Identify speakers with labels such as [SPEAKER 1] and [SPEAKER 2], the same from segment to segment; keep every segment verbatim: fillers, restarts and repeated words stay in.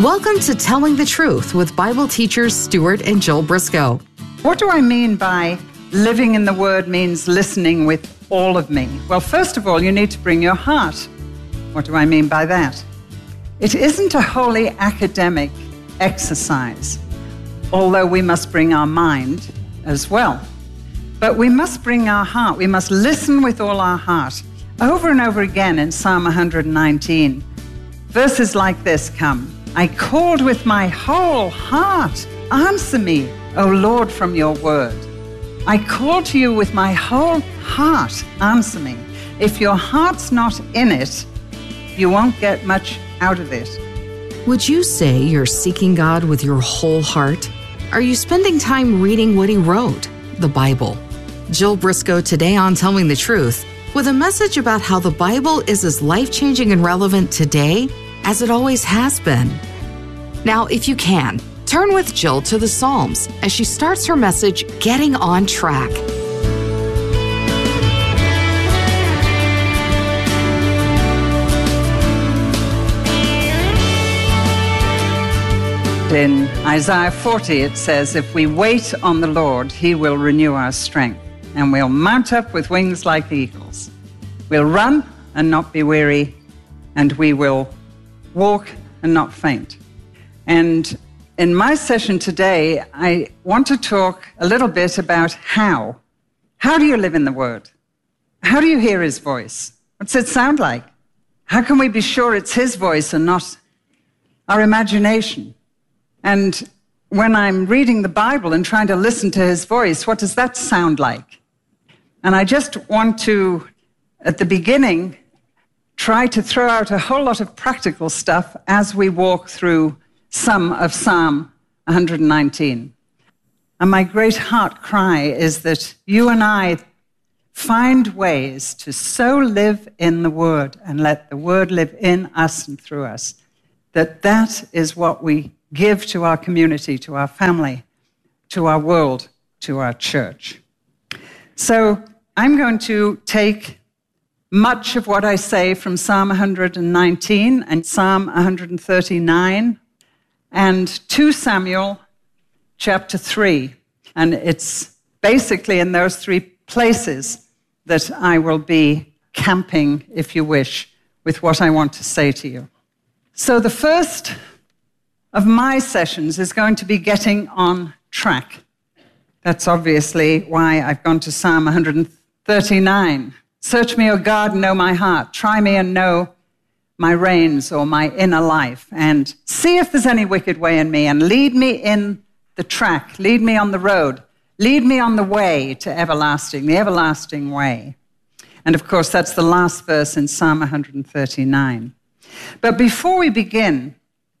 [SPEAKER 1] Welcome to Telling the Truth with Bible teachers Stuart and Jill Briscoe.
[SPEAKER 2] What do I mean by living in the Word means listening with all of me? Well, first of all, you need to bring your heart. What do I mean by that? It isn't a wholly academic exercise, although we must bring our mind as well. But we must bring our heart. We must listen with all our heart. Over and over again in Psalm one hundred nineteen, verses like this come. I called with my whole heart. Answer me, O Lord, from your word. I called to you with my whole heart. Answer me. If your heart's not in it, you won't get much out of it.
[SPEAKER 1] Would you say you're seeking God with your whole heart? Are you spending time reading what He wrote, the Bible? Jill Briscoe today on Telling the Truth with a message about how the Bible is as life-changing and relevant today as it always has been. Now, if you can, turn with Jill to the Psalms as she starts her message, Getting on Track.
[SPEAKER 2] In Isaiah forty, it says, if we wait on the Lord, He will renew our strength, and we'll mount up with wings like eagles. We'll run and not be weary, and we will walk and not faint. And in my session today, I want to talk a little bit about how. How do you live in the Word? How do you hear His voice? What's it sound like? How can we be sure it's His voice and not our imagination? And when I'm reading the Bible and trying to listen to His voice, what does that sound like? And I just want to, at the beginning, try to throw out a whole lot of practical stuff as we walk through some of Psalm one hundred nineteen. And my great heart cry is that you and I find ways to so live in the Word and let the Word live in us and through us, that that is what we give to our community, to our family, to our world, to our church. So I'm going to take much of what I say from Psalm one hundred nineteen and Psalm one hundred thirty-nine and Second Samuel chapter three. And it's basically in those three places that I will be camping, if you wish, with what I want to say to you. So the first of my sessions is going to be getting on track. That's obviously why I've gone to Psalm one hundred thirty-nine. Search me, O God, and know my heart. Try me and know my reins or my inner life. And see if there's any wicked way in me. And lead me in the track. Lead me on the road. Lead me on the way to everlasting, the everlasting way. And of course, that's the last verse in Psalm one hundred thirty-nine. But before we begin,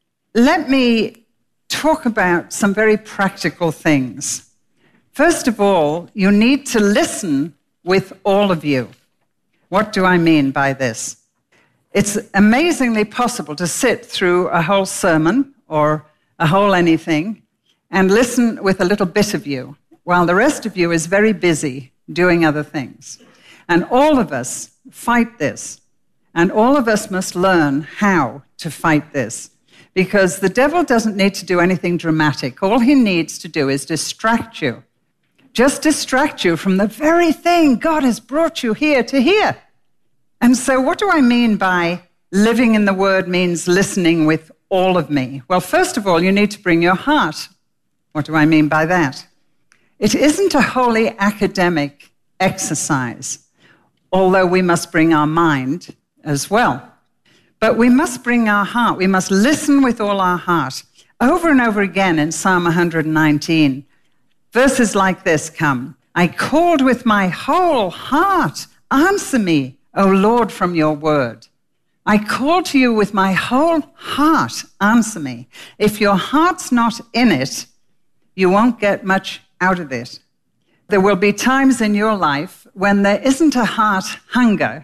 [SPEAKER 2] let me talk about some very practical things. First of all, you need to listen with all of you. What do I mean by this? It's amazingly possible to sit through a whole sermon or a whole anything and listen with a little bit of you, while the rest of you is very busy doing other things. And all of us fight this, and all of us must learn how to fight this, because the devil doesn't need to do anything dramatic. All he needs to do is distract you. Just distract you from the very thing God has brought you here to hear. And so what do I mean by living in the Word means listening with all of me? Well, first of all, you need to bring your heart. What do I mean by that? It isn't a wholly academic exercise, although we must bring our mind as well. But we must bring our heart. We must listen with all our heart. Over and over again in Psalm one hundred nineteen, verses like this come. I called with my whole heart. Answer me, O Lord, from your word. I call to you with my whole heart. Answer me. If your heart's not in it, you won't get much out of it. There will be times in your life when there isn't a heart hunger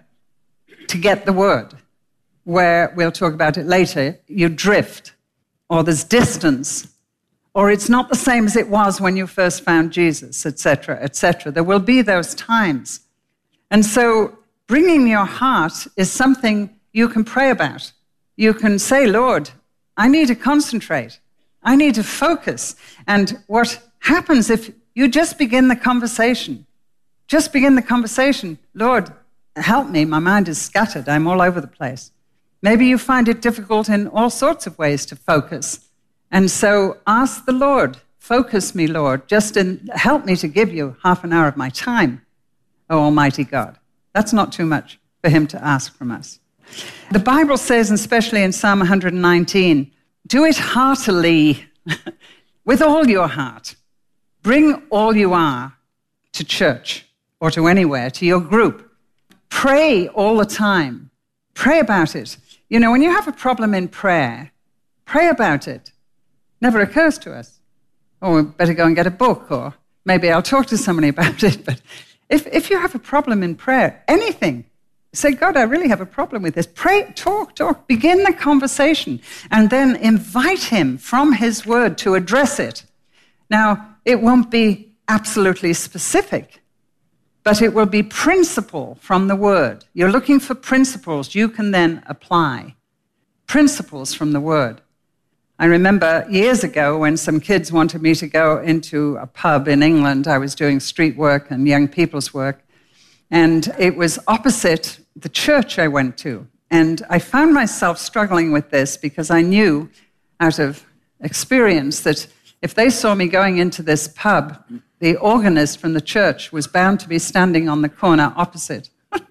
[SPEAKER 2] to get the word, where, we'll talk about it later, you drift, or there's distance, or it's not the same as it was when you first found Jesus, et cetera, et cetera. There will be those times. And so bringing your heart is something you can pray about. You can say, Lord, I need to concentrate. I need to focus. And what happens if you just begin the conversation? Just begin the conversation. Lord, help me. My mind is scattered. I'm all over the place. Maybe you find it difficult in all sorts of ways to focus. And so ask the Lord, focus me, Lord. Just in, help me to give you half an hour of my time, O Almighty God. That's not too much for him to ask from us. The Bible says, and especially in Psalm one hundred nineteen, do it heartily, with all your heart. Bring all you are to church or to anywhere, to your group. Pray all the time. Pray about it. You know, when you have a problem in prayer, pray about it. Never occurs to us. Oh, we better go and get a book, or maybe I'll talk to somebody about it. But if, if you have a problem in prayer, anything, say, God, I really have a problem with this. Pray, talk, talk. Begin the conversation, and then invite him from his word to address it. Now, it won't be absolutely specific, but it will be principle from the word. You're looking for principles you can then apply. Principles from the word. I remember years ago when some kids wanted me to go into a pub in England. I was doing street work and young people's work, and it was opposite the church I went to. And I found myself struggling with this because I knew out of experience that if they saw me going into this pub, the organist from the church was bound to be standing on the corner opposite.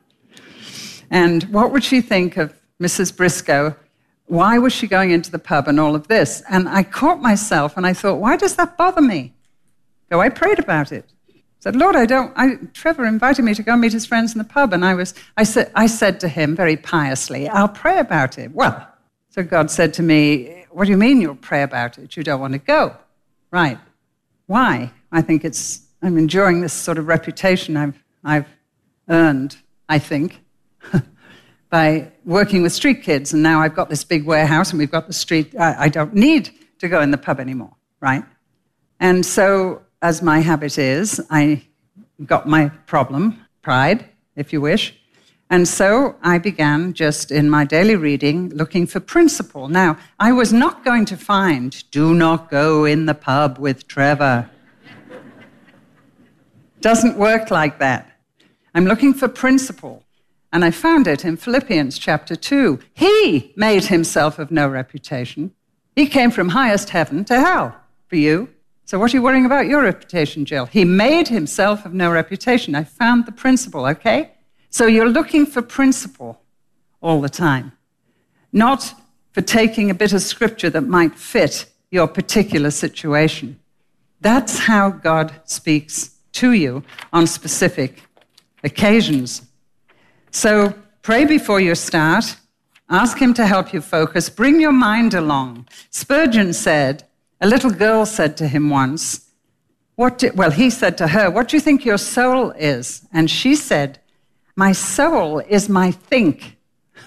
[SPEAKER 2] And what would she think of Missus Briscoe? Why was she going into the pub and all of this? And I caught myself and I thought, why does that bother me? So I prayed about it. I said, Lord, I don't, I, Trevor invited me to go meet his friends in the pub. And I was, I said, I said to him very piously, I'll pray about it. Well, so God said to me, what do you mean you'll pray about it? You don't want to go. Right. Why? I think it's, I'm enjoying this sort of reputation I've, I've earned, I think, by working with street kids. And now I've got this big warehouse and we've got the street. I, I don't need to go in the pub anymore, right? And so, as my habit is, I got my problem, pride, if you wish. And so I began just in my daily reading looking for principle. Now, I was not going to find, do not go in the pub with Trevor. Doesn't work like that. I'm looking for principle. And I found it in Philippians chapter two. He made himself of no reputation. He came from highest heaven to hell for you. So what are you worrying about your reputation, Jill? He made himself of no reputation. I found the principle, okay? So you're looking for principle all the time, not for taking a bit of scripture that might fit your particular situation. That's how God speaks to you on specific occasions. So pray before you start. Ask him to help you focus. Bring your mind along. Spurgeon said, a little girl said to him once, "What? Do, well, he said to her, what do you think your soul is?" And she said, "My soul is my think."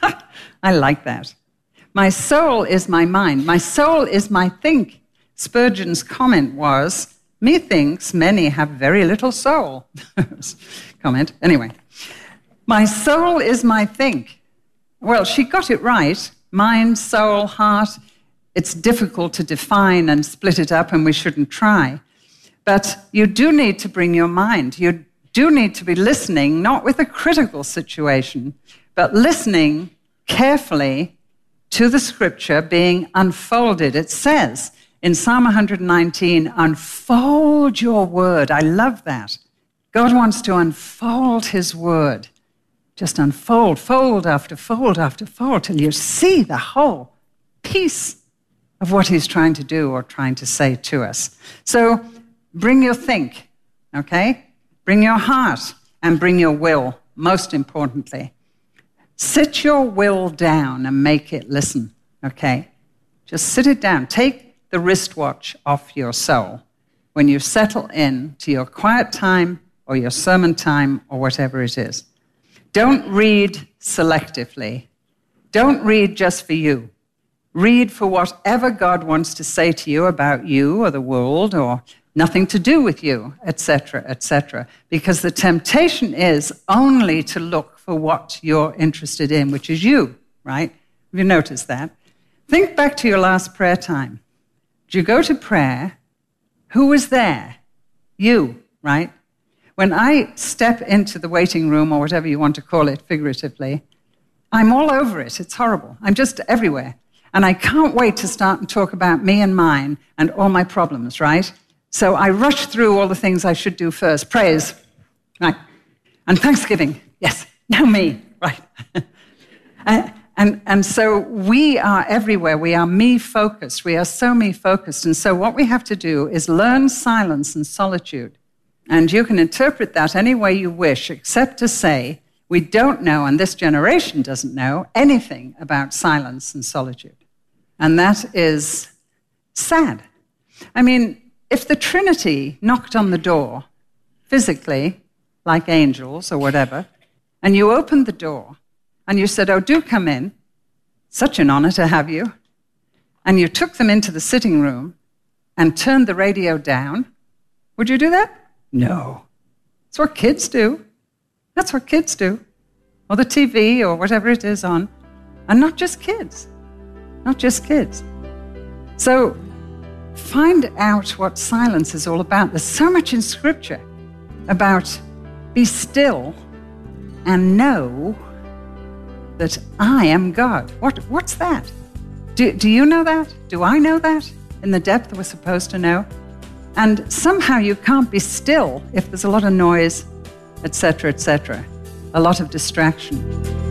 [SPEAKER 2] I like that. My soul is my mind. My soul is my think. Spurgeon's comment was, "Methinks many have very little soul." Comment. Anyway, my soul is my think. Well, she got it right. Mind, soul, heart. It's difficult to define and split it up, and we shouldn't try. But you do need to bring your mind. You do need to be listening, not with a critical situation, but listening carefully to the scripture being unfolded. It says in Psalm one hundred nineteen, unfold your word. I love that. God wants to unfold his word. Just unfold, fold after fold after fold, till you see the whole piece of what he's trying to do or trying to say to us. So bring your think, okay? Bring your heart and bring your will, most importantly. Sit your will down and make it listen, okay? Just sit it down. Take the wristwatch off your soul when you settle in to your quiet time or your sermon time or whatever it is. Don't read selectively. Don't read just for you. Read for whatever God wants to say to you about you or the world or nothing to do with you, et cetera, et cetera. Because the temptation is only to look for what you're interested in, which is you, right? Have you noticed that? Think back to your last prayer time. Did you go to prayer? Who was there? You, right? When I step into the waiting room, or whatever you want to call it figuratively, I'm all over it. It's horrible. I'm just everywhere. And I can't wait to start and talk about me and mine and all my problems, right? So I rush through all the things I should do first. Praise, right? And thanksgiving, yes, now me, right? and, and, and so we are everywhere. We are me-focused. We are so me-focused. And so what we have to do is learn silence and solitude. And you can interpret that any way you wish, except to say, we don't know, and this generation doesn't know, anything about silence and solitude. And that is sad. I mean, if the Trinity knocked on the door, physically, like angels or whatever, and you opened the door, and you said, oh, do come in, such an honor to have you, and you took them into the sitting room and turned the radio down, would you do that? No. That's what kids do. That's what kids do. Or the T V or whatever it is on. And not just kids. Not just kids. So find out what silence is all about. There's so much in Scripture about be still and know that I am God. What, what's that? Do, do you know that? Do I know that in the depth we're supposed to know? And somehow you can't be still if there's a lot of noise, et cetera, et cetera, a lot of distraction.